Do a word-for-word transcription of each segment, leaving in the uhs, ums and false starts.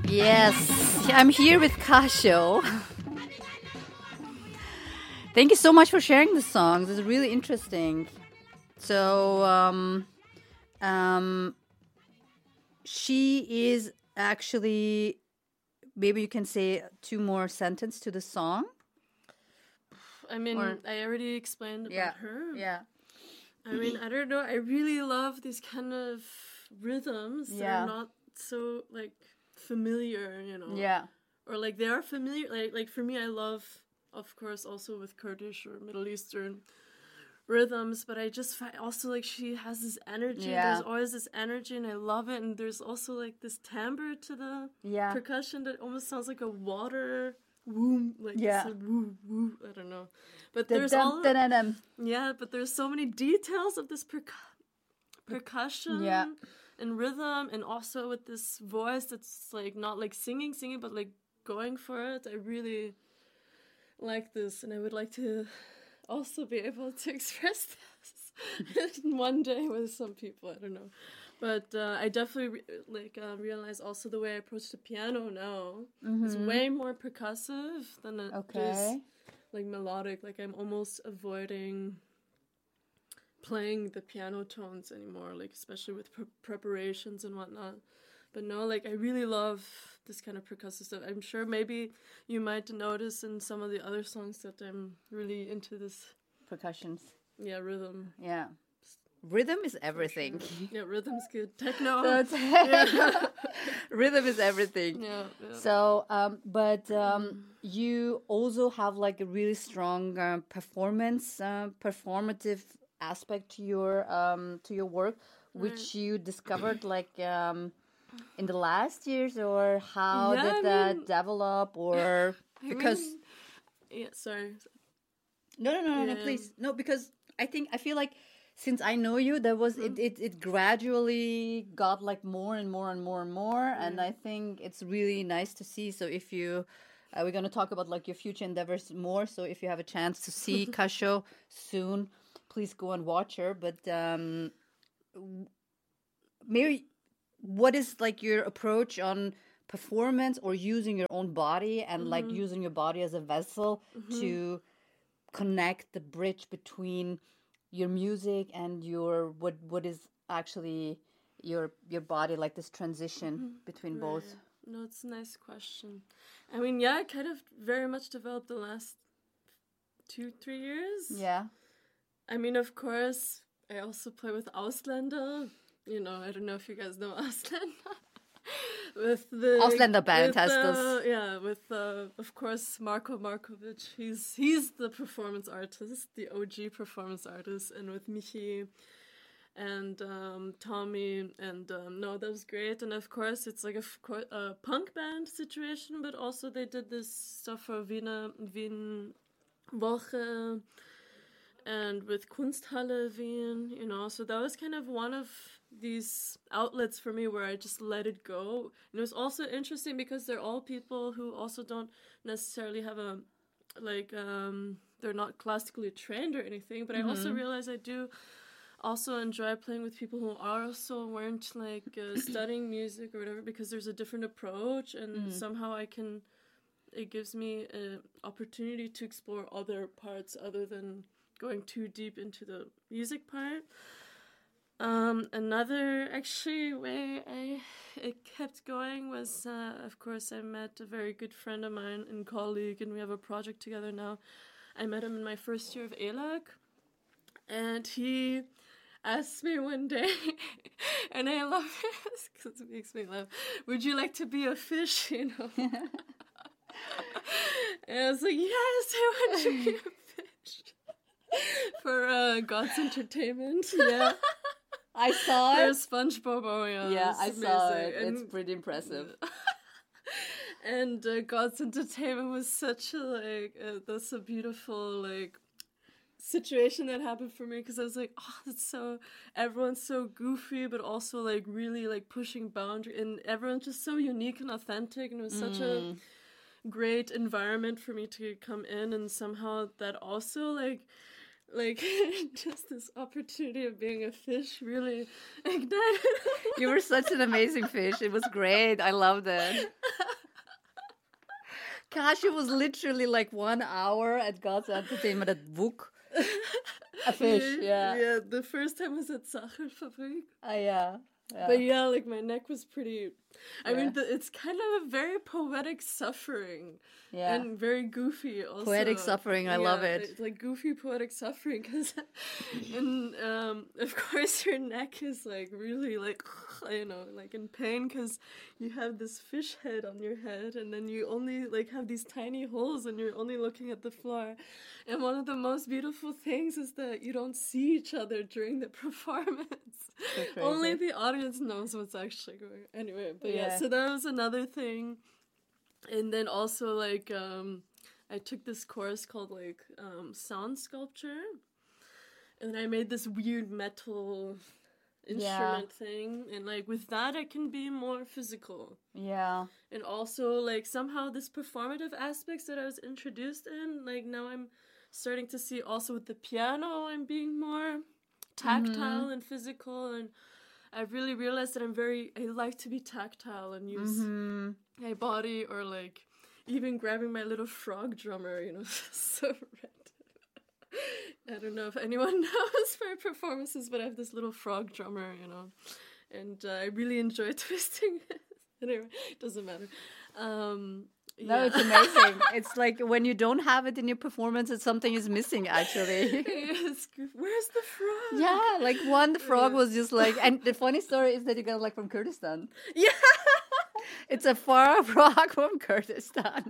Yes, I'm here with Casio. Thank you so much for sharing the songs. It's really interesting. So, um, um, she is actually, maybe you can say two more sentences to the song. I mean, Or- I already explained about Yeah, her. yeah, I mean, I don't know. I really love these kind of rhythms that Yeah. are not so like familiar, you know. yeah, Or like they are familiar. Like like for me, I love, of course, also with Kurdish or Middle Eastern rhythms. But I just find also like she has this energy. Yeah. There's always this energy, and I love it. And there's also like this timbre to the yeah. percussion that almost sounds like a water woo, like Yeah. this, like, woo woo. I don't know. But Da- there's dum, all da- da- dum. yeah, but there's so many details of this percu- percussion Yeah. and rhythm, and also with this voice that's like not like singing, singing, but like going for it. I really like this, and I would like to also be able to express this in one day with some people. I don't know, but uh, I definitely re- like uh, realize also the way I approach the piano now is way more percussive than it is Okay. like melodic. Like I'm almost avoiding playing the piano tones anymore, like especially with pre- preparations and whatnot. But no, like I really love this kind of percussive stuff. I'm sure maybe you might notice in some of the other songs that I'm really into this, Percussions. yeah, rhythm. Yeah. Rhythm is everything. Yeah, rhythm's good. Techno. That's yeah. Rhythm is everything. yeah, yeah. So, um, but um, you also have like a really strong uh, performance, uh, performative aspect to your um, to your work, which Right. you discovered like um, in the last years, or how Yeah, did I that mean- develop, or I because mean, yeah, sorry. no, no, no, no, no, Yeah. please, no, because I think I feel like since I know you, there was it, it, it gradually got like more and more and more and more, and I think it's really nice to see. So if you, uh, we're gonna talk about like your future endeavors more. So if you have a chance to see Kasho soon, please go and watch her. But um, w- maybe what is like your approach on performance or using your own body and like using your body as a vessel to connect the bridge between your music and your what what is actually your your body, like this transition between both. Right. No, it's a nice question. I mean, yeah, I kind of very much developed the last two, three years. Yeah. I mean, of course, I also play with Ausländer. You know, I don't know if you guys know Ausländer. with the Ausländerband with, heißt uh, das. Yeah, with uh, of course Marko Markovic. He's he's the performance artist, the O G performance artist, and with Michi and um, Tommy, and um, no, that was great. And of course, it's like a, f- co- a punk band situation, but also they did this stuff for Wiener Wien Woche and with Kunsthalle Wien, you know. So that was kind of one of these outlets for me where I just let it go. And it was also interesting because they're all people who also don't necessarily have a like um they're not classically trained or anything, but I also realized I do also enjoy playing with people who also weren't like uh, studying music or whatever, because there's a different approach, and somehow I can it gives me an opportunity to explore other parts other than going too deep into the music part. Um, another actually way I it kept going was, uh, of course, I met a very good friend of mine and colleague, and we have a project together now. I met him in my first year of A L A C, and he asked me one day, and I love this because it makes me laugh. Would you like to be a fish? You know. And I was like, yes, I want to be a fish for uh, God's Entertainment. Yeah. I saw For it. SpongeBob, oh yeah, Yeah, it's I saw amazing. it. And, It's pretty impressive. and uh, God's Entertainment was such a like uh, that's a beautiful like situation that happened for me, because I was like, oh, that's so everyone's so goofy, but also like really like pushing boundary, and everyone's just so unique and authentic, and it was such a great environment for me to come in, and somehow that also like like just this opportunity of being a fish really ignited. You were such an amazing fish. It was great. I loved it. Gosh, it was literally like one hour at God's Entertainment at V U C. A fish, yeah. Yeah, the first time was at Sacherfabrik. Uh, yeah. Yeah. But yeah, like my neck was pretty. I Yeah. mean, the, it's kind of a very poetic suffering, Yeah. and very goofy. Also, Poetic suffering, I love it. Like, like goofy poetic suffering, because, and um, of course your neck is like really like, you know, like in pain because you have this fish head on your head, and then you only like have these tiny holes, and you're only looking at the floor. And one of the most beautiful things is that you don't see each other during the performance. So Only crazy. the audience knows what's actually going on. Anyway, but yeah. Yeah. So that was another thing. And then also like um I took this course called like um sound sculpture. And I made this weird metal instrument thing. And like with that I can be more physical. Yeah. And also like somehow this performative aspects that I was introduced in, like now I'm starting to see also with the piano I'm being more tactile and physical, and I've really realized that I'm very I like to be tactile and use Mm-hmm. my body, or like even grabbing my little frog drummer, you know. So random. I don't know if anyone knows my performances, but I have this little frog drummer, you know, and uh, I really enjoy twisting it. Anyway, it doesn't matter. Um, No, yeah. it's amazing. It's like when you don't have it in your performance, it's something is missing, actually. Yes, where's the frog? Yeah, like one frog Yeah. was just like, and the funny story is that you got like from Kurdistan. Yeah. It's a far frog from Kurdistan.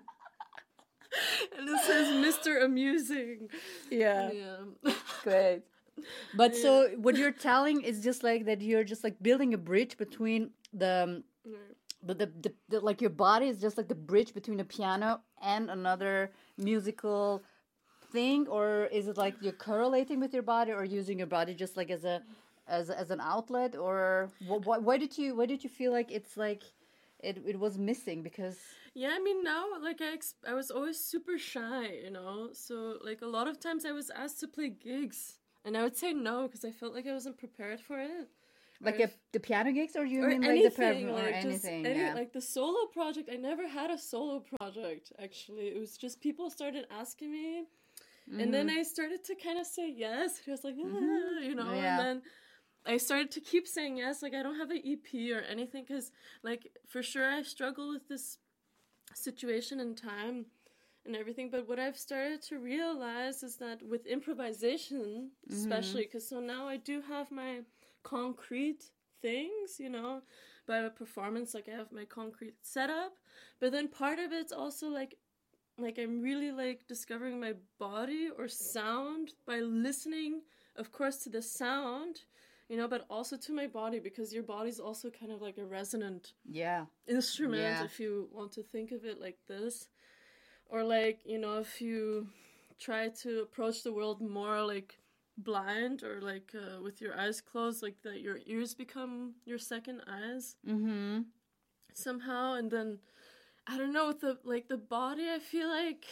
And it says Mister Amusing. Yeah, Yeah. great. But so what you're telling is just like that you're just like building a bridge between the, the, the, the, the like your body is just like the bridge between a piano and another musical thing, or is it like you're correlating with your body or using your body just like as a as as an outlet, or wh- wh- why did you why did you feel like it's like it it was missing? Because Yeah, I mean now, like I, ex- I was always super shy, you know. So like a lot of times I was asked to play gigs, and I would say no because I felt like I wasn't prepared for it. like Or a, the piano gigs, or you or mean like anything, the perform- or like just anything? any, Yeah. like the solo project. I never had a solo project actually. It was just people started asking me, and then I started to kind of say yes. He was like, ah, you know, Yeah. and then I started to keep saying yes. Like I don't have an E P or anything because, like, for sure I struggle with this situation and time and everything. But what I've started to realize is that with improvisation, especially, because so now I do have my concrete things, you know, by a performance. Like I have my concrete setup, but then part of it's also like. Like I'm really like discovering my body or sound by listening, of course, to the sound, you know, but also to my body, because your body's also kind of like a resonant Yeah. instrument, Yeah. if you want to think of it like this. Or like, you know, if you try to approach the world more like blind or like uh, with your eyes closed, like that your ears become your second eyes Mm-hmm. somehow. And then I don't know, with the like the body, I feel like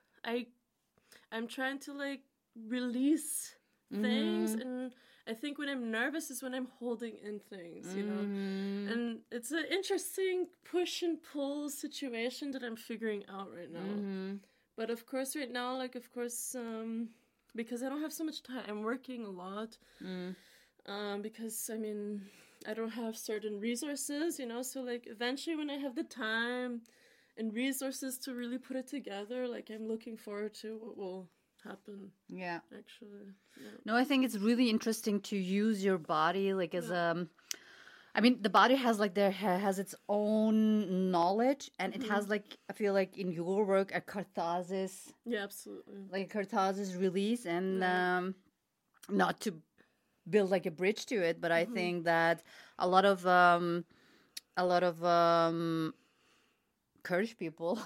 I I'm trying to like release things, and I think when I'm nervous is when I'm holding in things, you know. Mm-hmm. And it's an interesting push and pull situation that I'm figuring out right now. Mm-hmm. But of course right now, like of course um because I don't have so much time, I'm working a lot. Mm. Um because I mean I don't have certain resources, you know, so like eventually when I have the time and resources to really put it together, like I'm looking forward to what will happen Yeah. actually. Yeah. No, I think it's really interesting to use your body like as um I mean, the body has like there ha- has its own knowledge, and it has like, I feel like in your work a catharsis, Yeah, absolutely. like a catharsis release, and Yeah. um not to build like a bridge to it, but I think that a lot of um a lot of um Kurdish people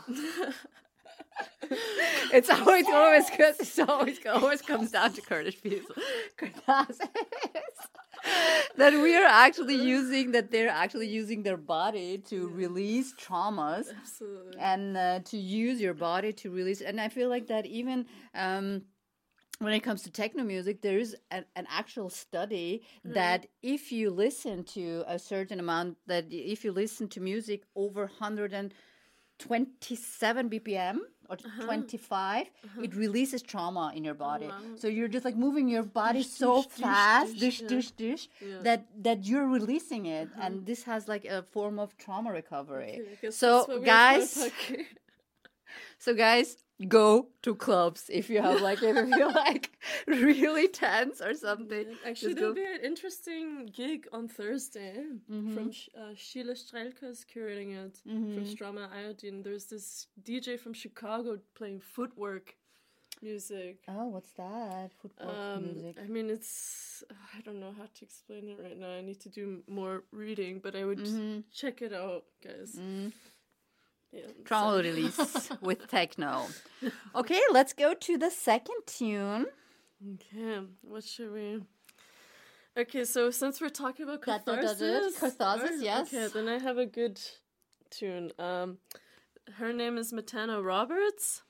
it's always always good it's always always comes down to Kurdish people catharsis. That we are actually using that they're actually using their body to release traumas, Absolutely. and uh, to use your body to release. And I feel like that even um when it comes to techno music, there is an, an actual study mm. that if you listen to a certain amount, that if you listen to music over one hundred twenty-seven B P M or uh-huh. twenty-five, uh-huh. it releases trauma in your body. Oh, wow. So you're just like moving your body dish, so dish, fast, dish, dish, dish, dish, yeah. that that you're releasing it, uh-huh. and this has like a form of trauma recovery. Okay, so guys, so guys, go to clubs if you have like if you feel like really tense or something. Yeah, actually, there'll be an interesting gig on Thursday mm-hmm. from uh, Sheila Strelka is curating it mm-hmm. from Strama Iodine. There's this D J from Chicago playing footwork music. Oh, what's that? Footwork um, music. I mean, it's I don't know how to explain it right now. I need to do more reading, but I would mm-hmm. check it out, guys. Mm-hmm. Yeah, trauma so. Release with techno. Okay, let's go to the second tune. Okay, what should we... Okay, so since we're talking about catharsis... That, that, that, catharsis, or, yes. Okay, then I have a good tune. Um, her name is Matana Roberts.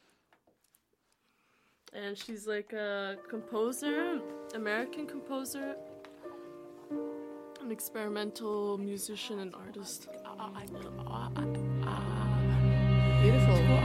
And she's like a composer, American composer, an experimental musician and artist. Beautiful.